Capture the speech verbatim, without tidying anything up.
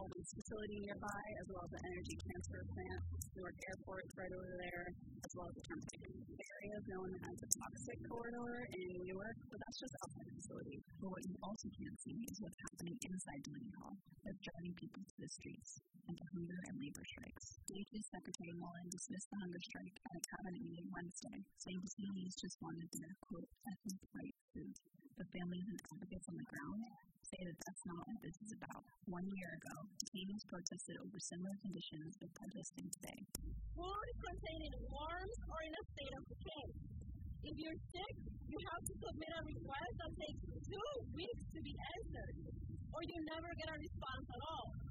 solvents facility nearby, as well as the energy transfer plant, Newark Airport right over there, as well as the turnpike. The area is known as the toxic corridor in Newark, but that's just outside the facility. But what you also can't see is what's happening inside Delaney Hall, that's driving people to the streets and to hunger and labor strikes. D H S Secretary Mullen dismissed the hunger strike at a cabinet meeting Wednesday, saying detainees just wanted their, quote, ethnic right food. But families and advocates on the ground say that that's not what this is about. One year ago, detainees protested over similar conditions as protesting today. Food containing worms or in a state of decay. If you're sick, you have to submit a request that takes two weeks to be answered, or you never get a response at all.